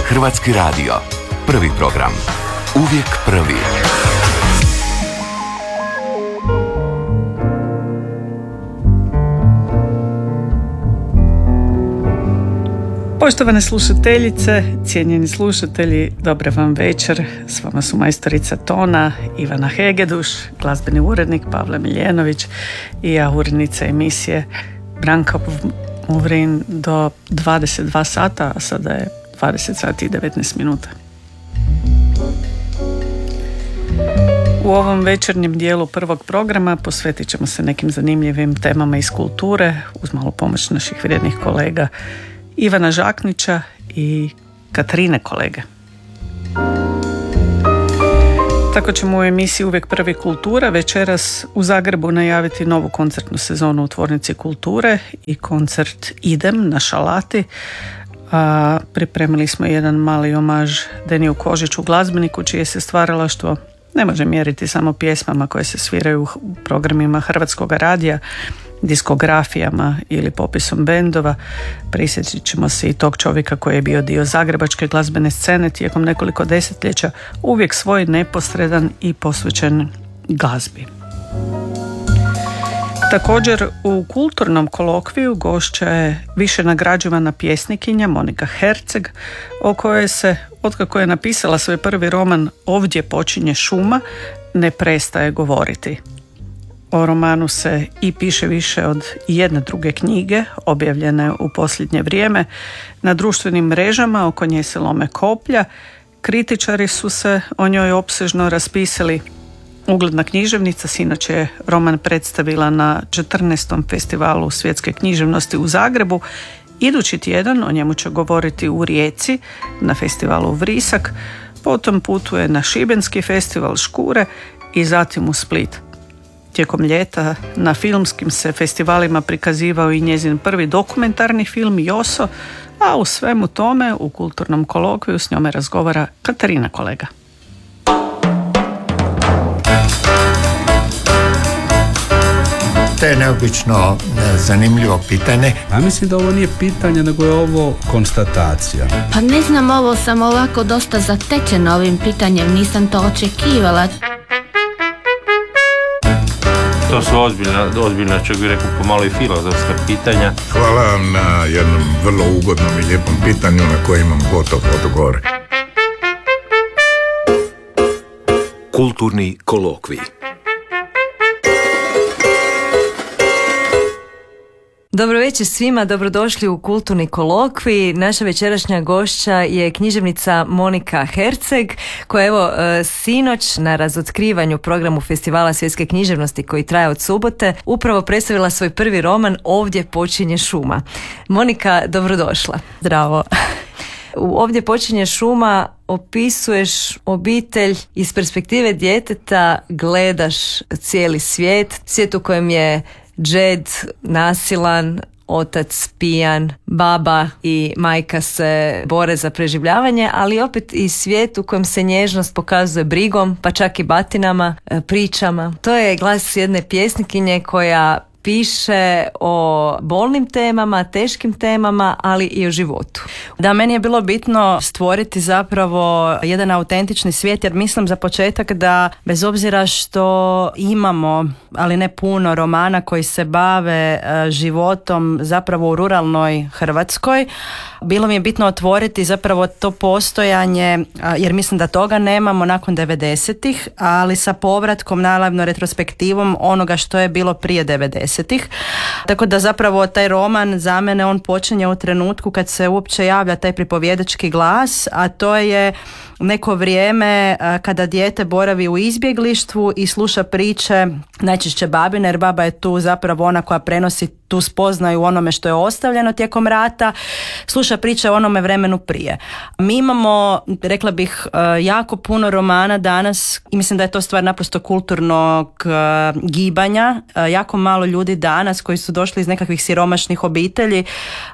Hrvatski radio. Prvi program. Uvijek prvi. Poštovane slušateljice, cijenjeni slušatelji, dobar vam večer. S vama su majstorica tona Ivana Hegeduš, glazbeni urednik Pavle Miljenović i ja, urednica emisije Branka Muvrin do 22 sata, a sada je 20 sati i 19 minuta. U ovom večernjem dijelu prvog programa posvetit ćemo se nekim zanimljivim temama iz kulture uz malu pomoć naših vrijednih kolega Ivana Žaknića i Katarine kolege. Tako ćemo u emisiji Uvijek prvi kultura večeras u Zagrebu najaviti novu koncertnu sezonu u Tvornici kulture i koncert Idem na Šalati. Pripremili smo jedan mali omaž Deniju Kožiću, glazbeniku čije se stvaralaštvo ne može mjeriti samo pjesmama koje se sviraju u programima Hrvatskog radija, diskografijama ili popisom bendova. Prisjetit ćemo se i tog čovjeka koji je bio dio zagrebačke glazbene scene tijekom nekoliko desetljeća, uvijek svoj neposredan i posvećen glazbi. Također u kulturnom kolokviju gošća je više nagrađivana pjesnikinja Monika Herceg, o kojoj se, otkako je napisala svoj prvi roman Ovdje počinje šuma, ne prestaje govoriti. O romanu se i piše više od jedne druge knjige, objavljene u posljednje vrijeme. Na društvenim mrežama oko nje se lome koplja. Kritičari su se o njoj opsežno raspisali. Ugledna književnica sinoć je roman predstavila na 14. festivalu svjetske književnosti u Zagrebu. Idući tjedan o njemu će govoriti u Rijeci na festivalu Vrisak, potom putuje na Šibenski festival Škure i zatim u Split. Tijekom ljeta na filmskim se festivalima prikazivao i njezin prvi dokumentarni film Joso, a u svemu tome u kulturnom kolokviju s njome razgovara Katarina kolega. To je neobično zanimljivo pitanje. A mislim da ovo nije pitanje, nego je ovo konstatacija. Pa ne znam, ovo sam ovako dosta zatečena ovim pitanjem, nisam to očekivala. To su ozbiljna, čak bih rekao, pomalo i filozofska pitanja. Hvala vam na jednom vrlo ugodnom i lijepom pitanju na koje imam gotov odgovor. Kulturni kolokvij. Dobro večer svima, dobrodošli u Kulturni kolokvij. Naša večerašnja gošća je književnica Monika Herceg, koja evo sinoć na razotkrivanju programu Festivala svjetske književnosti koji traje od subote upravo predstavila svoj prvi roman Ovdje počinje šuma. Monika, dobrodošla. Zdravo. U Ovdje počinje šuma opisuješ obitelj iz perspektive djeteta, gledaš cijeli svijet u kojem je džed nasilan, otac pijan, baba i majka se bore za preživljavanje, ali opet i svijet u kojem se nježnost pokazuje brigom, pa čak i batinama, pričama. To je glas jedne pjesnikinje koja piše o bolnim temama, teškim temama, ali i o životu. Da, meni je bilo bitno stvoriti zapravo jedan autentični svijet, jer mislim za početak da bez obzira što imamo, ali ne puno romana koji se bave životom zapravo u ruralnoj Hrvatskoj, bilo mi je bitno otvoriti zapravo to postojanje, jer mislim da toga nemamo nakon 90-ih, ali sa povratkom, naravno retrospektivom onoga što je bilo prije 90-ih. Tako da zapravo taj roman za mene on počinje u trenutku kad se uopće javlja taj pripovjedački glas, a to je neko vrijeme kada dijete boravi u izbjeglištvu i sluša priče najčešće babine, jer baba je tu zapravo ona koja prenosi tu spoznaju onome što je ostavljeno tijekom rata, sluša priče o onome vremenu prije. Mi imamo, rekla bih, jako puno romana danas i mislim da je to stvar naprosto kulturnog gibanja. Jako malo ljudi danas koji su došli iz nekakvih siromašnih obitelji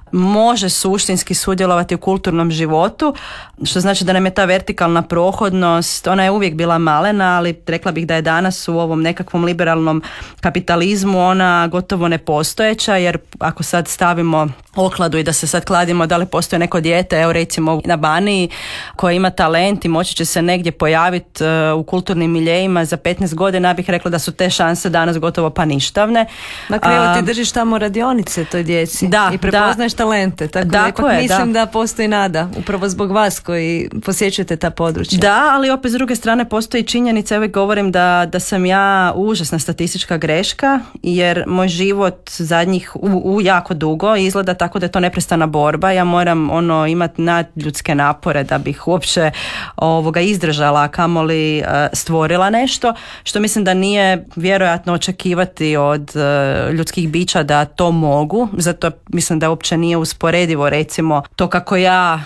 može suštinski sudjelovati u kulturnom životu, što znači da nam je ta vertikalna prohodnost, ona je uvijek bila malena, ali rekla bih da je danas u ovom nekakvom liberalnom kapitalizmu ona gotovo nepostojeća, jer ako sad stavimo okladu i da se sad kladimo da li postoji neko dijete, evo recimo na Baniji, koje ima talent i moći će se negdje pojaviti u kulturnim miljejima za 15 godina, ja bih rekla da su te šanse danas gotovo pa ništavne. Dakle, evo ti držiš tamo radionice toj djeci i prepoznaješ talente, tako da ipak mislim da postoji nada, upravo zbog vas koji posjećujete ta područja. Da, ali opet s druge strane postoji činjenica, evo govorim da sam ja užasna statistička greška, jer moj život zadnjih u jako dugo izgleda tako da je to neprestana borba. Ja moram imati nadljudske napore da bih uopće izdržala, a kamoli stvorila nešto, što mislim da nije vjerojatno očekivati od ljudskih bića da to mogu. Zato mislim da uopće nije usporedivo recimo to kako ja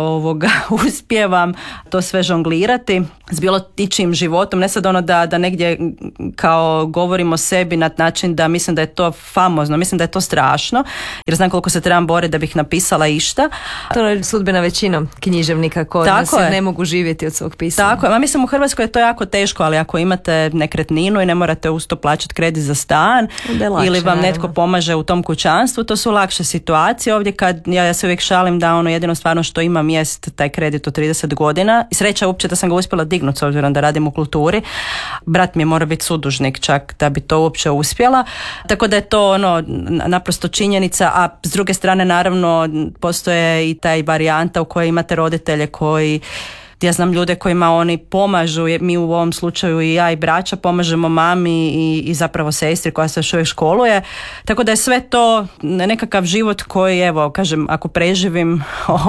uspijevam to sve žonglirati s bilo tičim životom, ne sad da negdje kao govorim o sebi na način da mislim da je to famozno, mislim da je to strašno, jer znam koliko se trebam boriti da bih napisala išta. To je sudbina većinom književnika kod nas ne mogu živjeti od svog pisanja. Tako je, mislim u Hrvatskoj je to jako teško, ali ako imate nekretninu i ne morate uz to plaćati kredit za stan ili vam netko pomaže u tom kućanstvu, to su lakše situacije. Ovdje kad ja se uvijek šalim da jedino stvarno što imam jest taj kredit od 30 godina i sreća uopće da sam ga uspjela dignuti s obzirom da radim u kulturi. Brat mi je mora biti sudužnik čak da bi to uopće uspjela. Tako da je to naprosto činjenica, a s druge strane naravno postoje i taj varijanta u kojoj imate roditelje koji, ja znam ljude kojima oni pomažu, mi u ovom slučaju i ja i braća pomažemo mami i zapravo sestri koja se još uvijek školuje, tako da je sve to nekakav život koji, evo kažem, ako preživim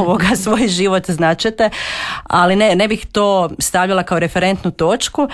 svoj život značete, ali ne bih to stavljala kao referentnu točku.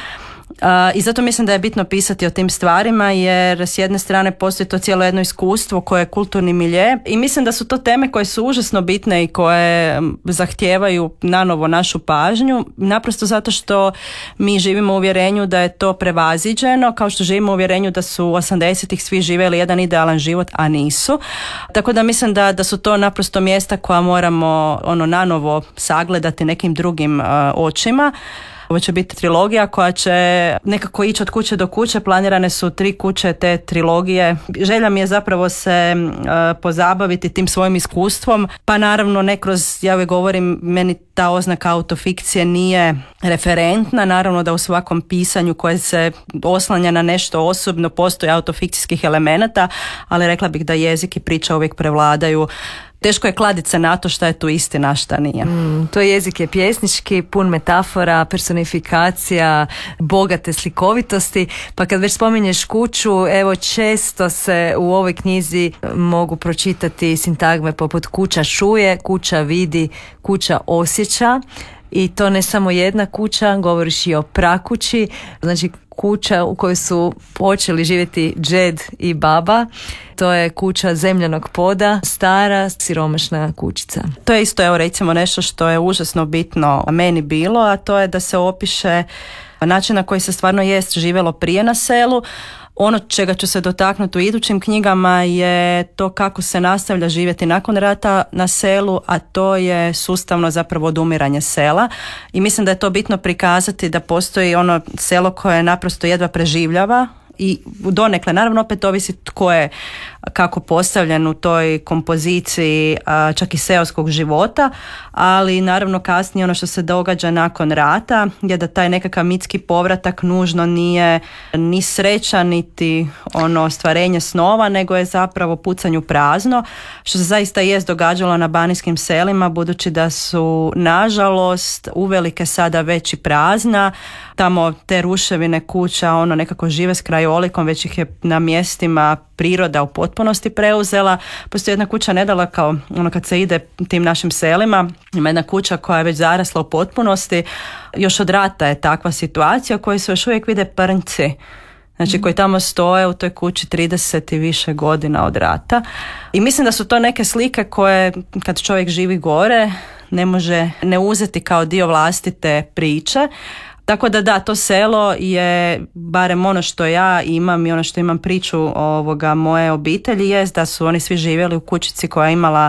I zato mislim da je bitno pisati o tim stvarima, jer s jedne strane postoji to cijelo jedno iskustvo koje je kulturni milje i mislim da su to teme koje su užasno bitne i koje zahtijevaju nanovo našu pažnju, naprosto zato što mi živimo u uvjerenju da je to prevaziđeno, kao što živimo u uvjerenju da su 80-ih svi živjeli jedan idealan život, a nisu. Tako da mislim da su to naprosto mjesta koja moramo nanovo sagledati nekim drugim očima. Ovo će biti trilogija koja će nekako ići od kuće do kuće, planirane su 3 kuće te trilogije. Želja mi je zapravo se pozabaviti tim svojim iskustvom, pa naravno ne kroz, ja uvijek govorim, meni ta oznaka autofikcije nije referentna, naravno da u svakom pisanju koje se oslanja na nešto osobno postoji autofikcijskih elemenata, ali rekla bih da jezik i priča uvijek prevladaju. Teško je kladiti se na to šta je tu istina, šta nije. To jezik je pjesnički, pun metafora, personifikacija, bogate slikovitosti. Pa kad već spominješ kuću, evo često se u ovoj knjizi mogu pročitati sintagme poput kuća čuje, kuća vidi, kuća osjeća. I to ne samo jedna kuća, govoriš i o prakući, znači kuća u kojoj su počeli živjeti džed i baba. To je kuća zemljanog poda, stara, siromašna kućica. To je isto, evo recimo, nešto što je užasno bitno meni bilo, a to je da se opiše način na koji se stvarno jest živjelo prije na selu. Ono čega ću se dotaknuti u idućim knjigama je to kako se nastavlja živjeti nakon rata na selu, a to je sustavno zapravo odumiranje sela. I mislim da je to bitno prikazati da postoji selo koje naprosto jedva preživljava i donekle, naravno opet ovisi tko je kako postavljen u toj kompoziciji čak i seoskog života, ali naravno kasnije ono što se događa nakon rata je da taj nekakav mitski povratak nužno nije ni sreća niti ostvarenje snova, nego je zapravo pucanju prazno, što se zaista jest događalo na banijskim selima, budući da su nažalost uvelike sada već i prazna. Tamo te ruševine kuća nekako žive s krajolikom, već ih je na mjestima priroda u potpunosti preuzela. Postoji jedna kuća nedaleko, kad se ide tim našim selima, ima jedna kuća koja je već zarasla u potpunosti. Još od rata je takva situacija u kojoj se još uvijek vide prnci, znači koji tamo stoje u toj kući 30 i više godina od rata. I mislim da su to neke slike koje kad čovjek živi gore ne može ne uzeti kao dio vlastite priče, Tako da, to selo je, barem ono što ja imam i ono što imam priču moje obitelji, jest da su oni svi živjeli u kućici koja je imala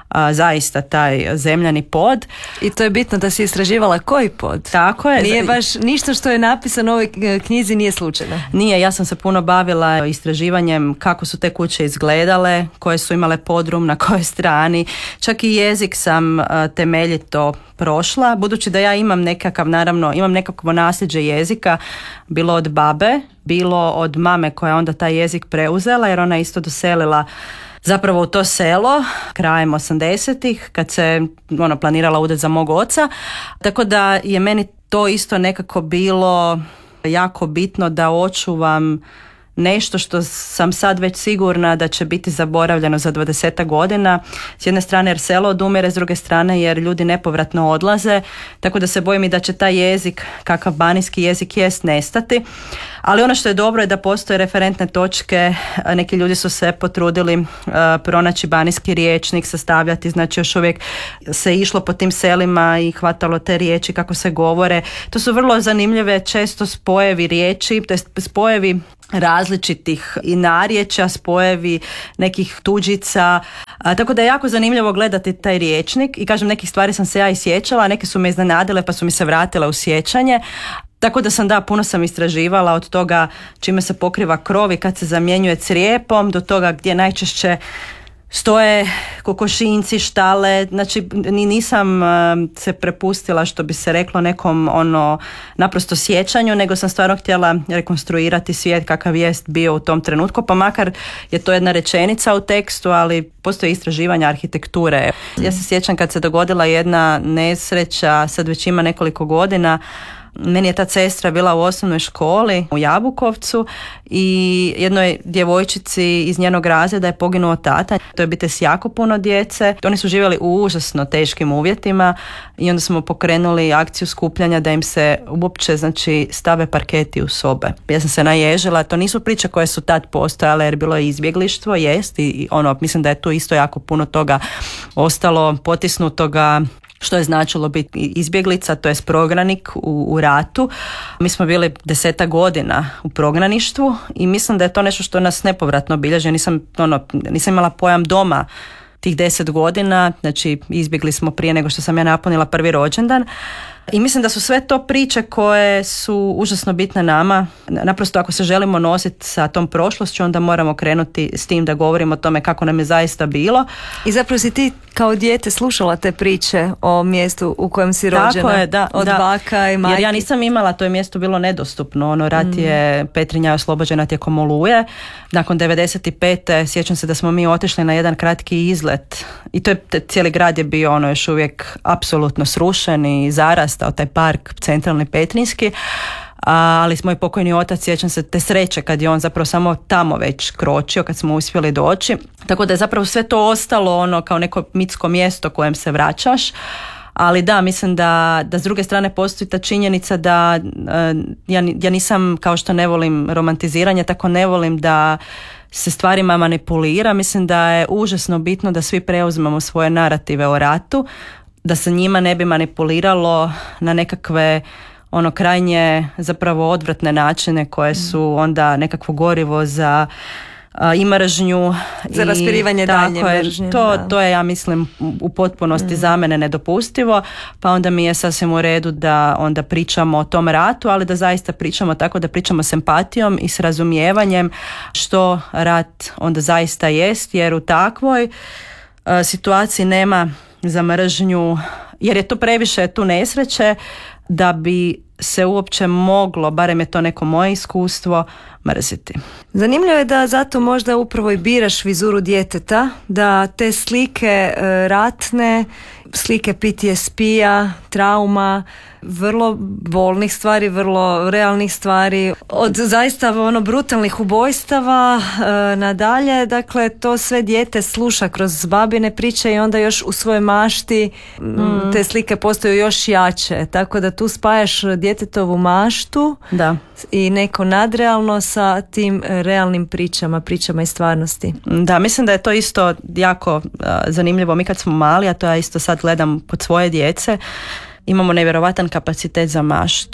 zaista taj zemljani pod. I to je bitno da si istraživala koji pod. Tako je. Nije baš ništa što je napisano u ovoj knjizi nije slučajno. Nije, ja sam se puno bavila istraživanjem kako su te kuće izgledale, koje su imale podrum, na kojoj strani. Čak i jezik sam temeljito prošla, budući da ja imam imam nekakvo nasljeđe jezika, bilo od babe, bilo od mame koja je onda taj jezik preuzela, jer ona je isto doselila zapravo u to selo krajem 80-ih kad se planirala udat za mog oca. Tako da je meni to isto nekako bilo jako bitno da očuvam nešto što sam sad već sigurna da će biti zaboravljeno za 20 godina. S jedne strane jer selo odumire, s druge strane jer ljudi nepovratno odlaze, tako da se bojim i da će taj jezik, kakav banijski jezik jest, nestati. Ali ono što je dobro je da postoje referentne točke, neki ljudi su se potrudili pronaći banijski rječnik, sastavljati, znači još uvijek se išlo po tim selima i hvatalo te riječi kako se govore. To su vrlo zanimljive često spojevi riječi, to jest spojevi različitih i narječja, spojevi nekih tuđica, tako da je jako zanimljivo gledati taj rječnik i kažem, nekih stvari sam se ja i sjećala, neke su me iznenadile pa su mi se vratile u sjećanje. Tako da puno sam istraživala od toga čime se pokriva krov i kad se zamjenjuje crijepom do toga gdje najčešće stoje kokošinci, štale, znači nisam se prepustila, što bi se reklo, nekom naprosto sjećanju, nego sam stvarno htjela rekonstruirati svijet kakav jest bio u tom trenutku, pa makar je to jedna rečenica u tekstu, ali postoje istraživanja arhitekture. Ja se sjećam kad se dogodila jedna nesreća, sad već ima nekoliko godina. Meni je ta sestra bila u osnovnoj školi u Jabukovcu i jednoj djevojčici iz njenog razreda je poginuo tata. To je obitelj s jako puno djece. Oni su živjeli u užasno teškim uvjetima i onda smo pokrenuli akciju skupljanja da im se uopće stave parketi u sobe. Ja sam se naježila, to nisu priče koje su tad postojale jer bilo je izbjeglištvo, jest i mislim da je tu isto jako puno toga ostalo potisnutoga. Što je značilo biti izbjeglica, to jest prognanik u ratu. Mi smo bili 10 godina u prognaništvu i mislim da je to nešto što nas nepovratno obilježi. Nisam imala pojam doma tih 10 godina, znači izbjegli smo prije nego što sam ja napunila prvi rođendan. I mislim da su sve to priče koje su užasno bitne nama. Naprosto ako se želimo nositi sa tom prošlošću, onda moramo krenuti s tim da govorimo o tome kako nam je zaista bilo. I zapravo si ti kao dijete slušala te priče o mjestu u kojem si rođena? Tako je, od baka i majke. Jer ja nisam imala, to je mjesto bilo nedostupno. Rat je, Petrinja je oslobođena tijekom Oluje. Nakon 95. sjećam se da smo mi otišli na jedan kratki izlet. I to je, cijeli grad je bio još uvijek apsolutno srušen i zarastao, taj park centralni petrinjski. Ali moj pokojni otac, sjećam se te sreće kad je on zapravo samo tamo već kročio, kad smo uspjeli doći. Tako da je zapravo sve to ostalo kao neko mitsko mjesto kojem se vraćaš. Ali da, mislim da s druge strane postoji ta činjenica da ja nisam, kao što ne volim romantiziranje, tako ne volim da se stvarima manipulira. Mislim da je užasno bitno da svi preuzmemo svoje narative o ratu, da se njima ne bi manipuliralo na nekakve krajnje zapravo odvratne načine koje su onda nekakvo gorivo za i mržnju. Za raspirivanje dalje mržnje. To je, ja mislim, u potpunosti za mene nedopustivo, pa onda mi je sasvim u redu da onda pričamo o tom ratu, ali da zaista pričamo tako da pričamo s empatijom i s razumijevanjem što rat onda zaista jest, jer u takvoj situaciji nema za mržnju, jer je to previše tu nesreće da bi se uopće moglo, barem je to neko moje iskustvo, mrziti. Zanimljivo je da zato možda upravo i biraš vizuru djeteta, da te slike ratne, slike PTSP-a, trauma, vrlo bolnih stvari, vrlo realnih stvari, od zaista brutalnih ubojstava nadalje, dakle to sve dijete sluša kroz babine priče i onda još u svojoj mašti te slike postaju još jače, tako da tu spajaš djetetovu maštu i neko nadrealno sa tim realnim pričama iz stvarnosti. Da, mislim da je to isto jako zanimljivo. Mi kad smo mali, a to ja isto sad gledam kod svoje djece, imamo nevjerovatan kapacitet za maštu.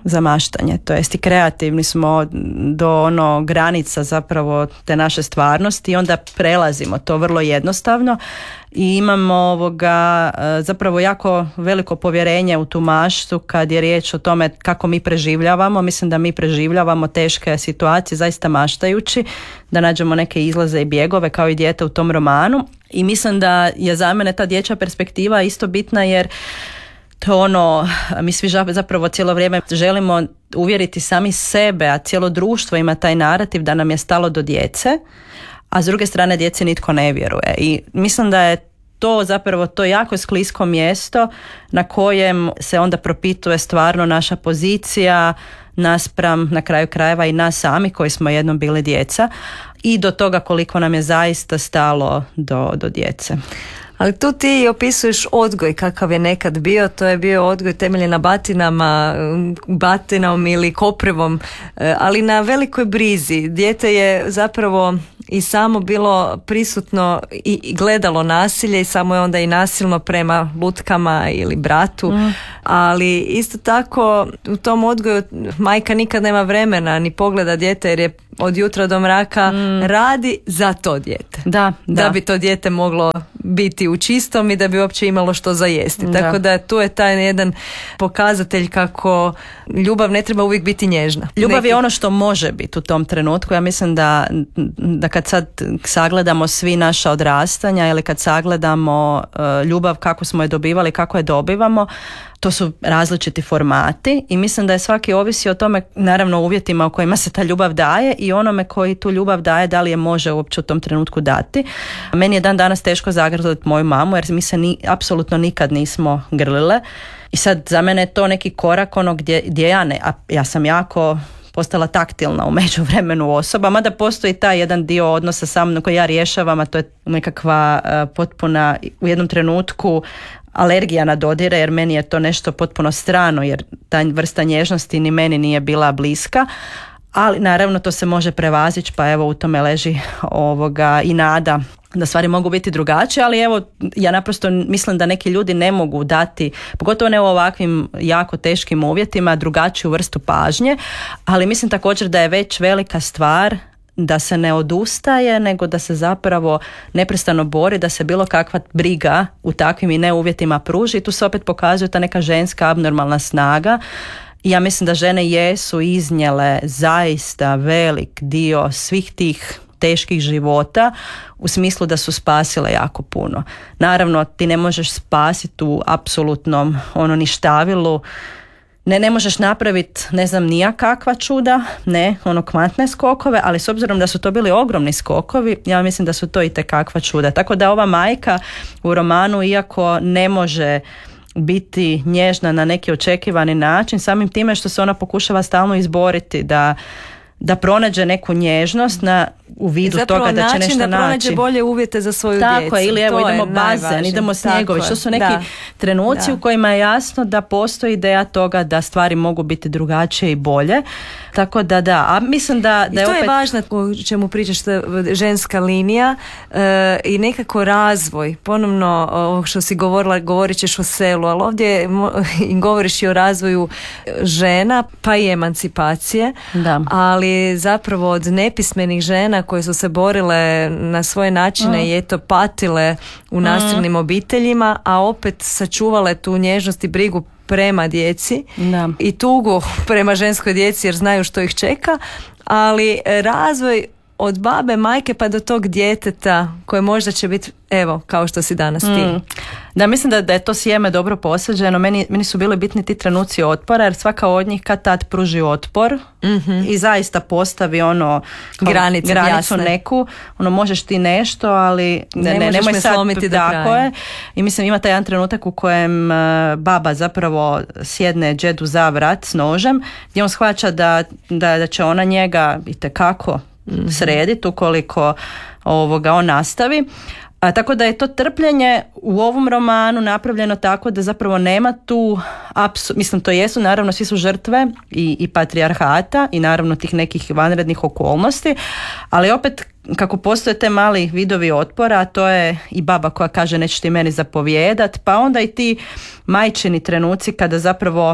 za maštanje, to jest i kreativni smo do ono granica zapravo te naše stvarnosti i onda prelazimo to vrlo jednostavno i imamo zapravo jako veliko povjerenje u tu maštu kad je riječ o tome kako mi preživljavamo. Mislim da mi preživljavamo teške situacije zaista maštajući, da nađemo neke izlaze i bjegove kao i dijete u tom romanu i mislim da je za mene ta dječja perspektiva isto bitna jer to mi svi zapravo cijelo vrijeme želimo uvjeriti sami sebe, a cijelo društvo ima taj narativ da nam je stalo do djece, a s druge strane djeci nitko ne vjeruje i mislim da je to zapravo to jako sklisko mjesto na kojem se onda propituje stvarno naša pozicija naspram na kraju krajeva i nas sami koji smo jednom bili djeca i do toga koliko nam je zaista stalo do djece. Ali tu ti opisuješ odgoj kakav je nekad bio, to je bio odgoj temeljen na batinom ili koprivom, ali na velikoj brizi. Dijete je zapravo i samo bilo prisutno i gledalo nasilje i samo je onda i nasilno prema lutkama ili bratu, ali isto tako u tom odgoju majka nikad nema vremena ni pogleda dijete jer je od jutra do mraka radi za to dijete. Da bi to dijete moglo biti u čistom i da bi uopće imalo što za jesti. Tako da tu je taj jedan pokazatelj kako ljubav ne treba uvijek biti nježna. Ljubav je ono što može biti u tom trenutku. Ja mislim da kad sad sagledamo svi naša odrastanja ili kad sagledamo ljubav kako smo je dobivali, kako je dobivamo, to su različiti formati i mislim da je svaki ovisi o tome, naravno uvjetima u kojima se ta ljubav daje i onome koji tu ljubav daje, da li je može uopće u tom trenutku dati. Meni je dan danas teško zagrliti moju mamu jer mi se apsolutno nikad nismo grlile i sad za mene je to neki korak gdje ja sam jako postala taktilna u međuvremenu osoba, mada postoji taj jedan dio odnosa sa mnom koji ja rješavam, a to je nekakva potpuna u jednom trenutku alergija na dodire jer meni je to nešto potpuno strano jer ta vrsta nježnosti ni meni nije bila bliska, ali naravno to se može prevazići pa evo u tome leži i nada da stvari mogu biti drugačije, ali evo ja naprosto mislim da neki ljudi ne mogu dati, pogotovo ne u ovakvim jako teškim uvjetima, drugačiju vrstu pažnje, ali mislim također da je već velika stvar da se ne odustaje, nego da se zapravo neprestano bori, da se bilo kakva briga u takvim i ne uvjetima pruži. I tu se opet pokazuje ta neka ženska abnormalna snaga. I ja mislim da žene jesu iznijele zaista velik dio svih tih teških života u smislu da su spasile jako puno. Naravno, ti ne možeš spasiti u apsolutnom ništavilu, ne možeš napraviti nijakakva čuda, kvantne skokove, ali s obzirom da su to bili ogromni skokovi, ja mislim da su to itekakva čuda. Tako da ova majka u romanu, iako ne može biti nježna na neki očekivani način, samim time što se ona pokušava stalno izboriti da pronađe neku nježnost u vidu toga da će nešto naći. Da pronađe bolje uvjete za svoju djecu. Tako je, ili evo idemo bazen, idemo snjegovi. To su neki trenuci u kojima je jasno da postoji ideja toga da stvari mogu biti drugačije i bolje. Tako da, a mislim da je to opet... je važno o čemu pričaš, ženska linija i nekako razvoj. Ponovno, ovo što si govorila, govorit ćeš o selu, ali ovdje govoriš i o razvoju žena, pa i emancipacije, ali zapravo od nepismenih žena koje su se borile na svoje načine i eto patile u nasilnim obiteljima, a opet sačuvale tu nježnost i brigu prema djeci i tugu prema ženskoj djeci jer znaju što ih čeka, ali razvoj od babe, majke pa do tog djeteta koje možda će biti, evo, kao što si danas ti. Da, mislim da je to sjeme dobro posađeno. Meni su bili bitni ti trenuci otpora, jer svaka od njih kad tad pruži otpor i zaista postavi granicu jasne. Neku, možeš ti nešto, ali nemoj sad slomiti do kraja. I mislim ima taj jedan trenutak u kojem baba zapravo sjedne džedu za vrat s nožem, gdje on shvaća da će ona njega itekako srediti ukoliko on nastavi. Tako da je to trpljenje u ovom romanu napravljeno tako da zapravo nema tu, mislim to jesu, naravno svi su žrtve i patrijarhata i naravno tih nekih vanrednih okolnosti, ali opet kako postoje te mali vidovi otpora, to je i baba koja kaže nećeš ti meni zapovijedat, pa onda i ti majčini trenuci kada zapravo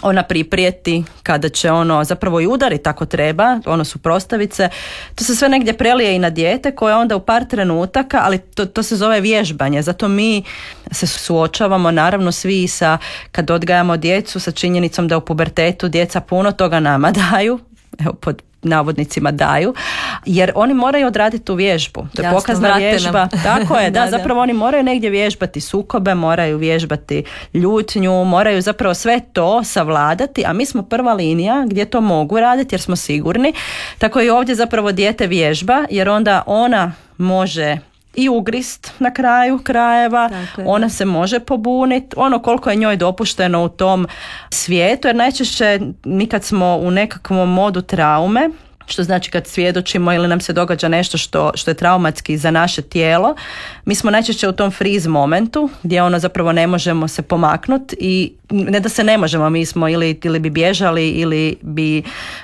ona priprijeti, kada će ono zapravo i udariti ako treba, ono su prostavice. To se sve negdje prelije i na dijete koje onda u par trenutaka, ali to se zove vježbanje. Zato mi se suočavamo naravno svi kad odgajamo djecu sa činjenicom da u pubertetu djeca puno toga nama daju, evo pod navodnicima daju, jer oni moraju odraditi tu vježbu. To je pokazna vježba. Tako je, da, zapravo oni moraju negdje vježbati sukobe, moraju vježbati ljutnju, moraju zapravo sve to savladati, a mi smo prva linija gdje to mogu raditi jer smo sigurni. Tako i ovdje zapravo dijete vježba, jer onda ona može i ugrist na kraju krajeva, ona se može pobuniti, ono koliko je njoj dopušteno u tom svijetu, jer najčešće mi kad smo u nekakvom modu traume, što znači kad svjedočimo ili nam se događa nešto što je traumatski za naše tijelo, mi smo najčešće u tom freeze momentu gdje ono zapravo ne možemo se pomaknuti i ne da se ne možemo, mi smo ili bi bježali ili bi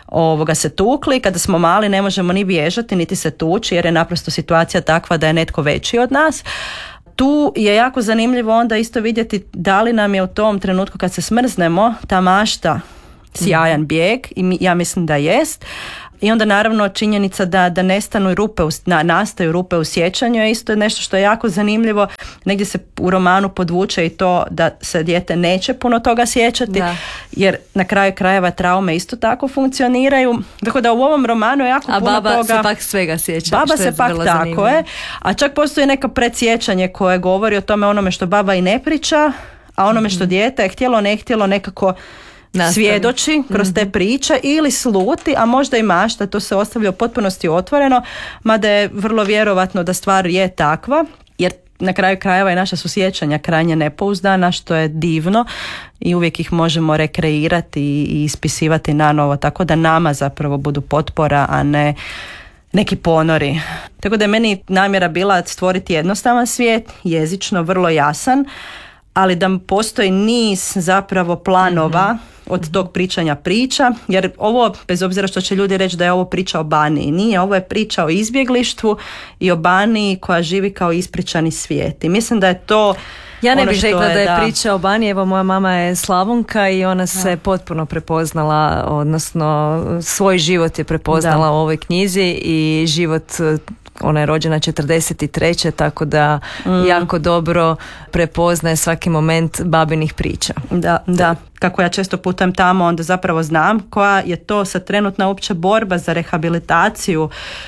se tukli. Kada smo mali ne možemo ni bježati niti se tući jer je naprosto situacija takva da je netko veći od nas. Tu je jako zanimljivo onda isto vidjeti da li nam je u tom trenutku kad se smrznemo ta mašta sjajan bijeg i ja mislim da jest. I onda naravno činjenica da nastaju rupe u sjećanju je isto nešto što je jako zanimljivo. Negdje se u romanu podvuče i to da se dijete neće puno toga sjećati, jer na kraju krajeva traume isto tako funkcioniraju. Tako da u ovom romanu je jako puno toga. A baba se pak svega sjeća. Baba se pak tako je. A čak postoji neka predsjećanje koje govori o tome onome što baba i ne priča, a onome što dijete je htjelo ne htjelo nekako svjedoči kroz te priče ili sluti, a možda i mašta, to se ostavlja u potpunosti otvoreno, mada je vrlo vjerovatno da stvar je takva, jer na kraju krajeva i naša su sjećanja krajnje nepouzdana, što je divno i uvijek ih možemo rekreirati i ispisivati na novo, tako da nama zapravo budu potpora, a ne neki ponori. Tako da je meni namjera bila stvoriti jednostavan svijet, jezično vrlo jasan, ali da postoji niz zapravo planova od tog pričanja priča, jer ovo, bez obzira što će ljudi reći da je ovo priča o Baniji, nije, ovo je priča o izbjeglištvu i o Baniji koja živi kao ispričani svijet. I mislim da je to ja ne bih rekla da je priča o Baniji, evo moja mama je Slavonka i ona se potpuno prepoznala, odnosno svoj život je prepoznala u ovoj knjizi i život, ona je rođena 43. tako da jako dobro prepoznaje svaki moment babinih priča. Da. Kako ja često putujem tamo, onda zapravo znam koja je to sad trenutna uopće borba za rehabilitaciju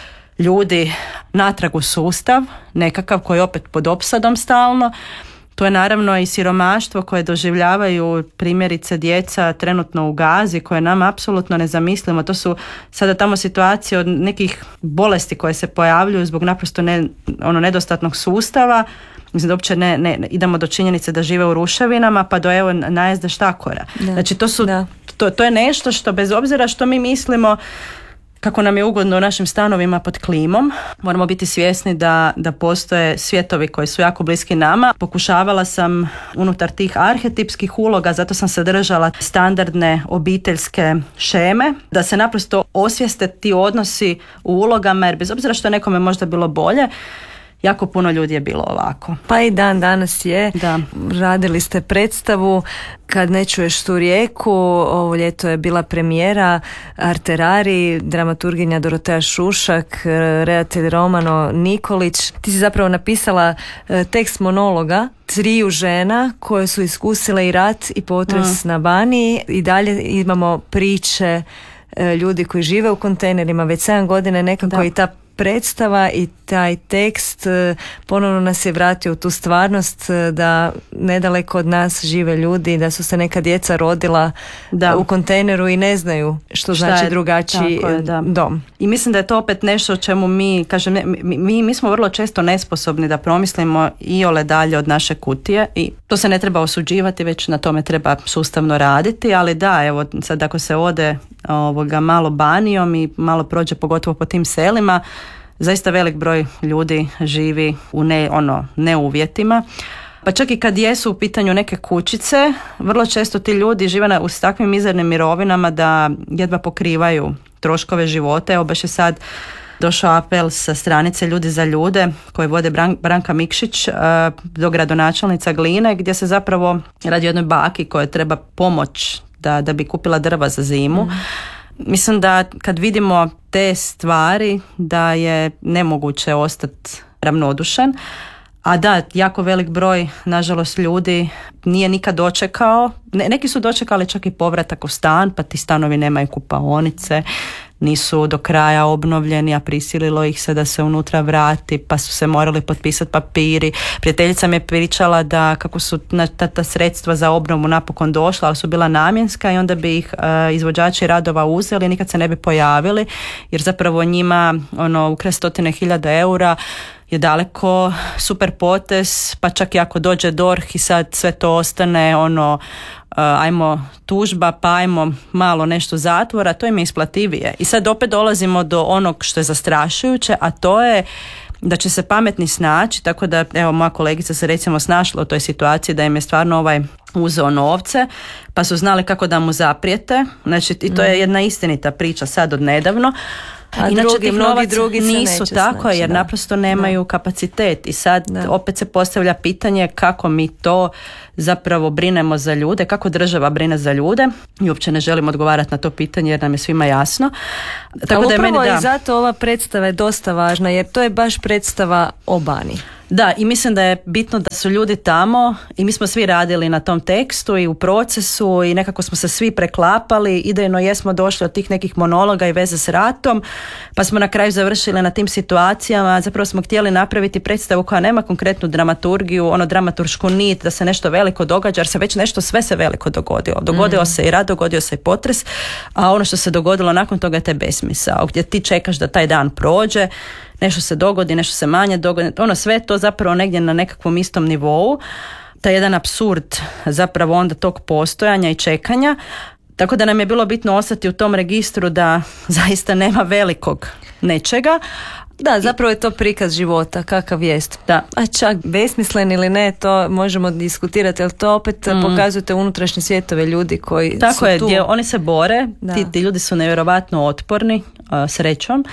ljudi natrag u sustav, nekakav koji je opet pod opsadom stalno. To je naravno i siromaštvo koje doživljavaju primjerice djeca trenutno u Gazi, koje nam apsolutno ne zamislimo. To su sada tamo situacije od nekih bolesti koje se pojavljuju zbog naprosto nedostatnog sustava. Mislim da uopće ne idemo do činjenice da žive u ruševinama pa do evo najezde štakora. Znači to je nešto što bez obzira što mi mislimo kako nam je ugodno u našim stanovima pod klimom, moramo biti svjesni da postoje svjetovi koji su jako bliski nama. Pokušavala sam unutar tih arhetipskih uloga, zato sam se držala standardne obiteljske šeme, da se naprosto osvijeste ti odnosi u ulogama, jer bez obzira što nekome možda bilo bolje, jako puno ljudi je bilo ovako. Pa i dan danas je. Da. Radili ste predstavu Kad ne čuješ tu rijeku, ovo ljeto je bila premijera Arterari, dramaturginja Dorotea Šušak, redatelj Romano Nikolić. Ti si zapravo napisala tekst monologa triju žena koje su iskusile i rat i potres na Baniji i dalje imamo priče ljudi koji žive u kontejnerima već 7 godina nekako i ta predstava i taj tekst ponovno nas je vratio u tu stvarnost da nedaleko od nas žive ljudi, da su se neka djeca rodila u kontejneru i ne znaju što znači drugačiji dom. I mislim da je to opet nešto o čemu mi smo vrlo često nesposobni da promislimo iole dalje od naše kutije i to se ne treba osuđivati, već na tome treba sustavno raditi, ali evo sad ako se ode malo Banijom i malo prođe pogotovo po tim selima, zaista velik broj ljudi živi u ne uvjetima. Pa čak i kad jesu u pitanju neke kućice, vrlo često ti ljudi žive s takvim mizernim mirovinama da jedva pokrivaju troškove života. Evo baš je sad došao apel sa stranice Ljudi za ljude koje vode Branka Mikšić do gradonačelnica Gline, gdje se zapravo radi o jednoj baki koja treba pomoć da bi kupila drva za zimu. Mislim da kad vidimo te stvari da je nemoguće ostati ravnodušan. A da, jako velik broj, nažalost, ljudi nije nikad dočekao. Neki su dočekali čak i povratak u stan, pa ti stanovi nemaju kupaonice, nisu do kraja obnovljeni, a prisililo ih se da se unutra vrati, pa su se morali potpisati papiri. Prijateljica mi je pričala da kako su ta sredstva za obnovu napokon došla, ali su bila namjenska i onda bi ih izvođači radova uzeli, nikad se ne bi pojavili, jer zapravo njima ukrasti 100.000 eura je daleko super potez, pa čak i ako dođe DORH i sad sve to ostane ajmo tužba, pa ajmo malo nešto zatvora, to im je isplativije. I sad opet dolazimo do onog što je zastrašujuće, a to je da će se pametni snaći, tako da evo moja kolegica se recimo snašla u toj situaciji da im je stvarno uzeo novce, pa su znali kako da mu zaprijete. Znači i to je jedna istinita priča sad od nedavno. A inače mnogi drugi nisu tako, jer naprosto nemaju kapacitet i sad opet se postavlja pitanje kako mi to zapravo brinemo za ljude, kako država brine za ljude i uopće ne želim odgovarati na to pitanje jer nam je svima jasno. Tako da upravo i zato ova predstava je dosta važna, jer to je baš predstava o Baniji. Da, i mislim da je bitno da su ljudi tamo i mi smo svi radili na tom tekstu i u procesu i nekako smo se svi preklapali, idejno jesmo došli od tih nekih monologa i veze s ratom, pa smo na kraju završili na tim situacijama. Zapravo smo htjeli napraviti predstavu koja nema konkretnu dramaturgiju, dramaturšku nit da se nešto veliko događa, jer se već nešto sve se veliko dogodilo. Dogodio se i rat, dogodio se i potres, a ono što se dogodilo nakon toga je taj besmisao, gdje ti čekaš da taj dan prođe, nešto se dogodi, nešto se manje dogodi, sve to zapravo negdje na nekakvom istom nivou, taj jedan apsurd zapravo onda tog postojanja i čekanja, tako da nam je bilo bitno ostati u tom registru da zaista nema velikog nečega. Da, zapravo je to prikaz života, kakav jest. Da. A čak besmislen ili ne, to možemo diskutirati, ali to opet pokazujete unutrašnje svjetove ljudi koji tako su je, tu. Oni se bore, ti ljudi su nevjerovatno otporni, srećom.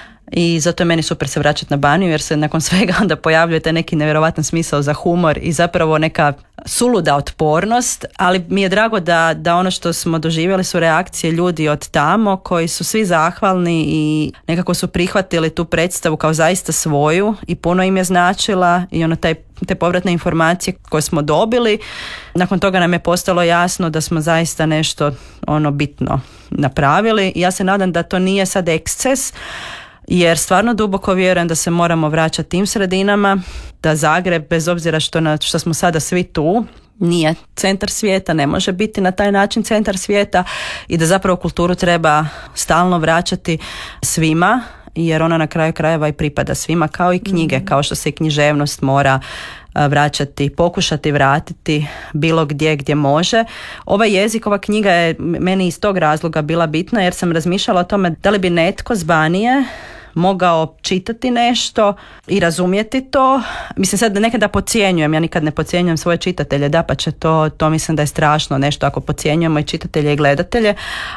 I zato je meni super se vraćati na Baniju, jer se nakon svega onda pojavljuje taj neki nevjerojatan smisao za humor i zapravo neka suluda otpornost, ali mi je drago da ono što smo doživjeli su reakcije ljudi od tamo koji su svi zahvalni i nekako su prihvatili tu predstavu kao zaista svoju i puno im je značila i te povratne informacije koje smo dobili. Nakon toga nam je postalo jasno da smo zaista nešto bitno napravili i ja se nadam da to nije sad eksces, jer stvarno duboko vjerujem da se moramo vraćati tim sredinama, da Zagreb, bez obzira što smo sada svi tu, nije centar svijeta, ne može biti na taj način centar svijeta i da zapravo kulturu treba stalno vraćati svima, jer ona na kraju krajeva i pripada svima, kao i knjige, kao što se i književnost mora vraćati, pokušati vratiti bilo gdje može. Ovaj jezik, ova knjiga je meni iz tog razloga bila bitna, jer sam razmišljala o tome da li bi netko z Banije mogao čitati nešto i razumjeti to. Mislim sad nekada podcjenjujem, ja nikad ne podcjenjujem svoje čitatelje, dapače to mislim da je strašno nešto ako podcjenjujemo i čitatelje i gledatelje,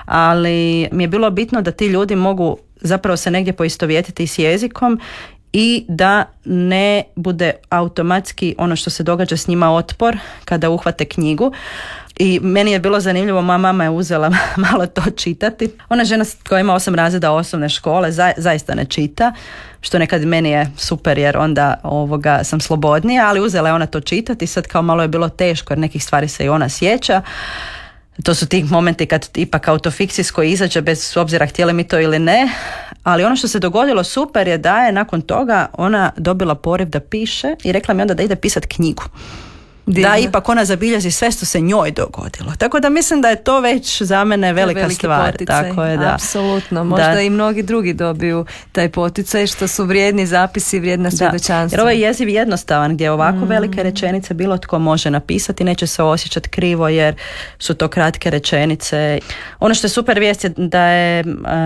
ali mi je bilo bitno da ti ljudi mogu zapravo se negdje poistovjetiti s jezikom i da ne bude automatski ono što se događa s njima otpor kada uhvate knjigu. I meni je bilo zanimljivo, moja mama je uzela malo to čitati. Ona žena koja ima 8 razreda osnovne škole zaista ne čita, što nekad meni je super jer onda sam slobodnija, ali uzela je ona to čitati i sad kao malo je bilo teško jer nekih stvari se i ona sjeća. To su ti momenti kad ipak autofikcijsko izađe bez obzira htjeli mi to ili ne, ali ono što se dogodilo super je da je nakon toga ona dobila poriv da piše i rekla mi onda da ide pisati knjigu. Divno. Da ipak ona zabilježi sve što se njoj dogodilo. Tako da mislim da je to već za mene velika stvar. Poticaj. Tako je, da. Apsolutno. Možda i mnogi drugi dobiju taj poticaj što su vrijedni zapisi, vrijedna svjedočanstva. Jer ovaj jeziv jednostavan gdje ovako velike rečenice bilo tko može napisati, neće se osjećati krivo jer su to kratke rečenice. Ono što je super vijest je da je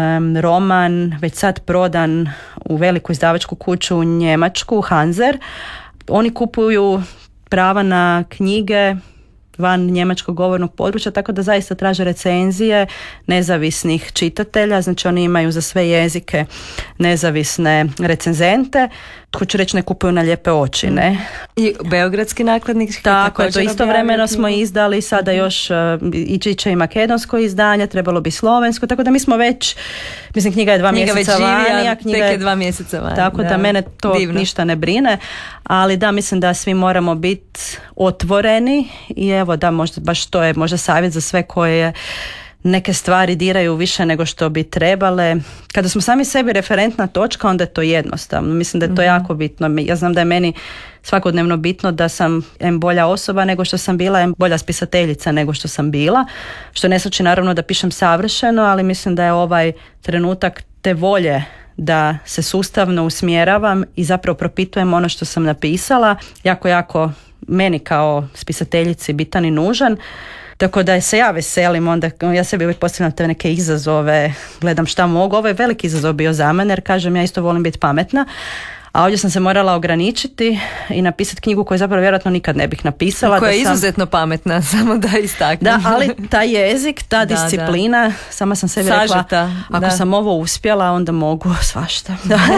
roman već sad prodan u veliku izdavačku kuću u Njemačku, Hanser. Oni kupuju prava na knjige van njemačkog govornog područja, tako da zaista traže recenzije nezavisnih čitatelja, znači oni imaju za sve jezike nezavisne recenzente. Hoću reći, ne kupuju na lijepe oči, ne? I beogradski nakladnik. Tako je, to istovremeno smo izdali, sada još ići će i makedonsko izdanje, trebalo bi slovensko, tako da mi smo već, mislim, knjiga je 2 mjeseca vani, a knjiga je 2 mjeseca vani. Tako da mene to ništa ne brine, ali da, mislim da svi moramo biti otvoreni i evo da, možda baš to je možda savjet za sve koje neke stvari diraju više nego što bi trebale. Kada smo sami sebi referentna točka, onda je to jednostavno. Mislim da je to jako bitno. Ja znam da je meni svakodnevno bitno da sam bolja osoba nego što sam bila, bolja spisateljica nego što sam bila, što ne znači naravno da pišem savršeno, ali mislim da je ovaj trenutak te volje da se sustavno usmjeravam i zapravo propitujem ono što sam napisala, jako meni kao spisateljici bitan i nužan. Tako da se ja veselim, onda ja sebi uvijek postavljam te neke izazove, gledam šta mogu. Ovo je veliki izazov bio za mene, jer kažem, ja isto volim biti pametna, a ovdje sam se morala ograničiti i napisati knjigu koju zapravo vjerojatno nikad ne bih napisala. Koja je izuzetno pametna, samo da istaknem. Da, ali taj jezik, ta disciplina, sama sam sebi rekla, ako sam ovo uspjela, onda mogu svašta.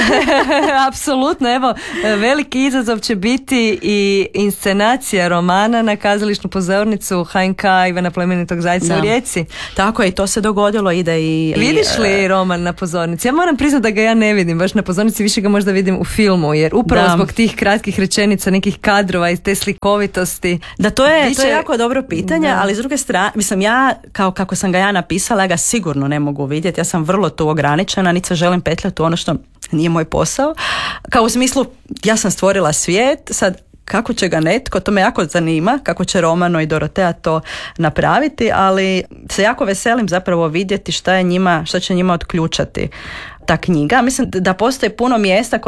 Apsolutno, evo, veliki izazov će biti i inscenacija romana na kazališnu pozornicu HNK Ivana Plemenitog Zajca u Rijeci. Tako je, i to se dogodilo, ide i... Vidiš li roman na pozornici? Ja moram priznati da ga ja ne vidim baš na pozornici, više ga možda vidim u filmu, jer upravo zbog tih kratkih rečenica, nekih kadrova i te slikovitosti. Da, to je jako dobro pitanje, ali s druge strane, mislim, ja, kako sam ga ja napisala, ja ga sigurno ne mogu vidjeti, ja sam vrlo tu ograničena, niti se želim petljati u ono što nije moj posao. Kao u smislu, ja sam stvorila svijet, sad kako će ga netko, to me jako zanima, kako će Romano i Dorotea to napraviti, ali se jako veselim zapravo vidjeti šta će njima otključati ta knjiga. Mislim da postoji puno mjesta koja